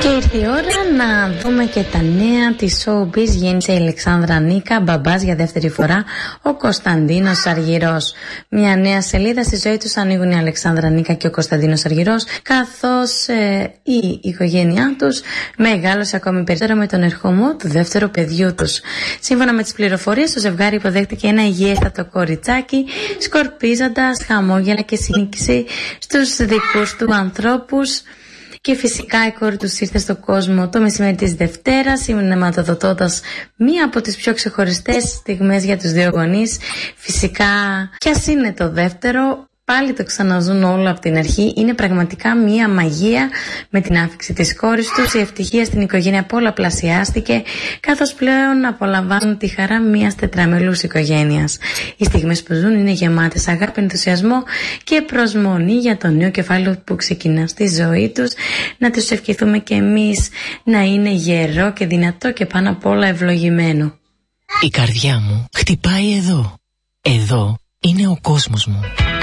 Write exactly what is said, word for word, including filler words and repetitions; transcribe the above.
Και ήρθε η ώρα να δούμε και τα νέα της showbiz. Γέννησε η Αλεξάνδρα Νίκα, μπαμπάς για δεύτερη φορά ο Κωνσταντίνος Αργυρός. Μια νέα σελίδα στη ζωή τους ανοίγουν η Αλεξάνδρα Νίκα και ο Κωνσταντίνος Αργυρός, καθώς ε, η οικογένειά τους μεγάλωσε ακόμη περισσότερο με τον ερχομό του δεύτερου παιδιού τους. Σύμφωνα με τις πληροφορίες, το ζευγάρι υποδέχτηκε ένα υγιέστατο κοριτσάκι, σκορπίζοντας χαμόγελα και συνοίκηση στους δικούς του ανθρώπους. Και φυσικά η κόρη τους ήρθε στον κόσμο το μεσημέρι της Δευτέρας, σηματοδοτώντας μία από τις πιο ξεχωριστές στιγμές για τους δύο γονείς. Φυσικά, κι ας είναι το δεύτερο, πάλι το ξαναζούν όλο από την αρχή. Είναι πραγματικά μία μαγεία με την άφιξη της κόρης τους. Η ευτυχία στην οικογένεια πολλαπλασιάστηκε, καθώς πλέον απολαμβάνουν τη χαρά μιας τετραμελούς οικογένειας. Οι στιγμές που ζουν είναι γεμάτες αγάπη, ενθουσιασμό και προσμονή για το νέο κεφάλαιο που ξεκινά στη ζωή τους. Να τους ευχηθούμε και εμείς να είναι γερό και δυνατό και πάνω απ' όλα ευλογημένο. Η καρδιά μου χτυπάει εδώ. Εδώ είναι ο κόσμος μου.